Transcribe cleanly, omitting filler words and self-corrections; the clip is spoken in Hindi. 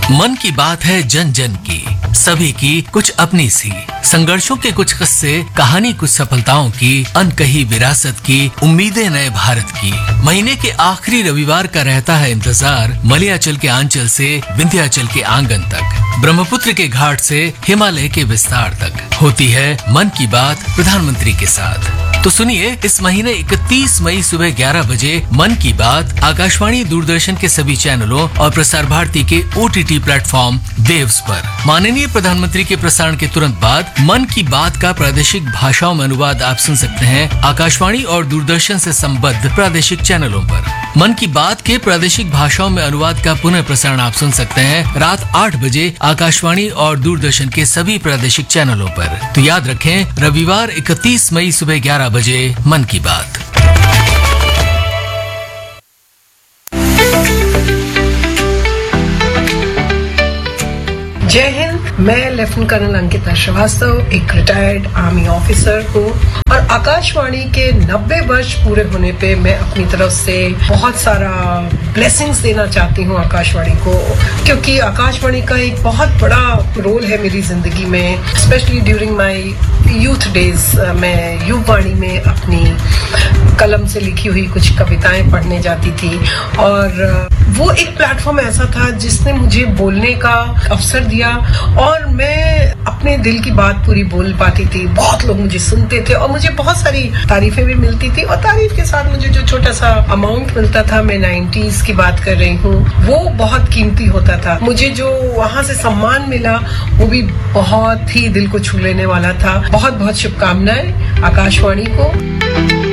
मन की बात है जन जन की, सभी की कुछ अपनी सी, संघर्षों के कुछ किस्से, कहानी कुछ सफलताओं की, अनकही विरासत की, उम्मीदें नए भारत की। महीने के आखिरी रविवार का रहता है इंतजार, मलयाचल के आंचल से विंध्याचल के आंगन तक, ब्रह्मपुत्र के घाट से हिमालय के विस्तार तक होती है मन की बात प्रधानमंत्री के साथ। तो सुनिए, इस महीने 31 मई सुबह 11 बजे मन की बात आकाशवाणी, दूरदर्शन के सभी चैनलों और प्रसार भारती के OTT प्लेटफॉर्म वेव्स पर। माननीय प्रधानमंत्री के प्रसारण के तुरंत बाद मन की बात का प्रादेशिक भाषाओं में अनुवाद आप सुन सकते हैं आकाशवाणी और दूरदर्शन से संबद्ध प्रादेशिक चैनलों पर। मन की बात के प्रादेशिक भाषाओं में अनुवाद का पुनः प्रसारण आप सुन सकते हैं रात 8 बजे आकाशवाणी और दूरदर्शन के सभी प्रादेशिक चैनलों पर। तो याद रखें, रविवार 31 मई सुबह 11 बजे मन की बात। जय हिंद। मैं लेफ्टिनेंट कर्नल अंकिता श्रीवास्तव, एक रिटायर्ड आर्मी ऑफिसर हूँ और आकाशवाणी के 90 वर्ष पूरे होने पे मैं अपनी तरफ से बहुत सारा ब्लेसिंग्स देना चाहती हूँ आकाशवाणी को, क्योंकि आकाशवाणी का एक बहुत बड़ा रोल है मेरी जिंदगी में, specially during my youth days. मैं युववाणी में अपनी कलम से लिखी हुई कुछ कविताएं पढ़ने जाती थी और वो एक प्लेटफॉर्म ऐसा था जिसने मुझे बोलने का अवसर दिया और मैं अपने दिल की बात पूरी बोल पाती थी। बहुत लोग मुझे सुनते थे और मुझे बहुत सारी तारीफें भी मिलती थी और तारीफ के साथ मुझे जो छोटा सा अमाउंट मिलता था, मैं 90s की बात कर रही हूँ, वो बहुत कीमती होता था। मुझे जो वहाँ से सम्मान मिला वो भी बहुत ही दिल को छू लेने वाला था। बहुत बहुत शुभकामनाएं आकाशवाणी को।